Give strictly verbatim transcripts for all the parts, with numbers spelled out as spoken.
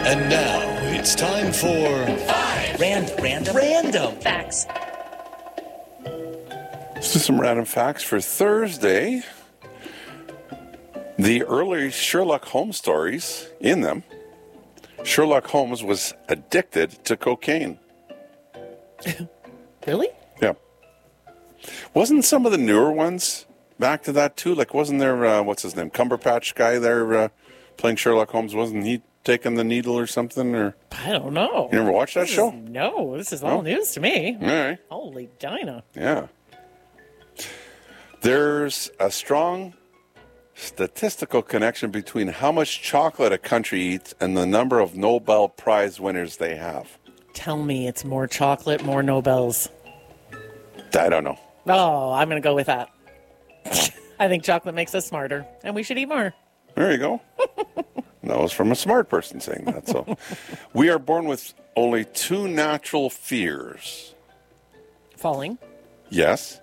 And now it's time for Five. Rand, random. Random. Facts. This is some random facts for Thursday. The early Sherlock Holmes stories, in them, Sherlock Holmes was addicted to cocaine. Really? Yeah. Wasn't some of the newer ones back to that too? Like, wasn't there, uh, what's his name, Cumberpatch guy there uh, playing Sherlock Holmes? Wasn't he taking the needle or something? Or I don't know. you never watched that This show? is- no, this is all No? news to me. All right. Holy Dinah. Yeah. There's a strong statistical connection between how much chocolate a country eats and the number of Nobel Prize winners they have. Tell me it's more chocolate, more Nobels. I don't know. Oh, I'm going to go with that. I think chocolate makes us smarter, and we should eat more. There you go. That was from a smart person saying that. So, we are born with only two natural fears. Falling, Yes,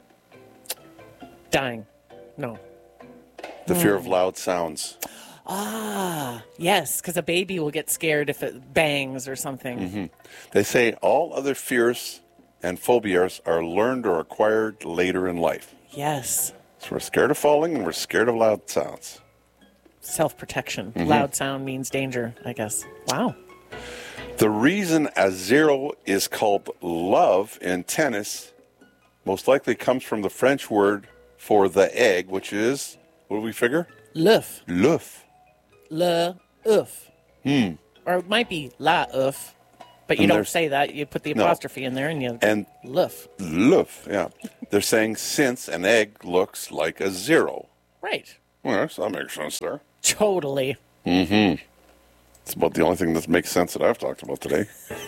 dying. No. the fear of loud sounds. Ah, yes, because a baby will get scared if it bangs or something. Mm-hmm. They say all other fears and phobias are learned or acquired later in life. Yes. So we're scared of falling and we're scared of loud sounds. Self-protection. Mm-hmm. Loud sound means danger, I guess. Wow. The reason a zero is called love in tennis most likely comes from the French word for the egg, which is, what do we figure? Leuf. L'œuf. Le ouf. Hmm. Or it might be la ouf, but you And don't there's- say that. You put the No. apostrophe in there and you And leuf. l'œuf, yeah. They're saying since an egg looks like a zero. Right. Well, so that makes sense there. Totally. Mm-hmm. It's about the only thing that makes sense that I've talked about today.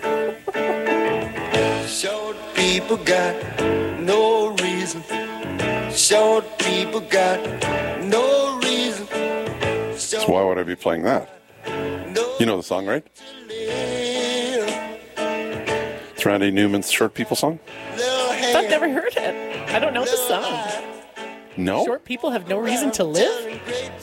Short people got no reason. Short people got no reason. So why would I be playing that? No You know the song, right? live. It's Randy Newman's Short People song? I've never heard it. I don't know the song. No? Short people have no reason to live?